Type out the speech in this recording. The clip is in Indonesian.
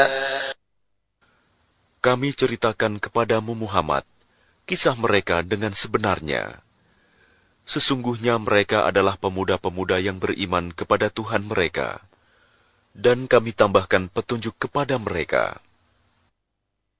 Kami ceritakan kepadamu Muhammad, kisah mereka dengan sebenarnya. Sesungguhnya mereka adalah pemuda-pemuda yang beriman kepada Tuhan mereka, dan kami tambahkan petunjuk kepada mereka.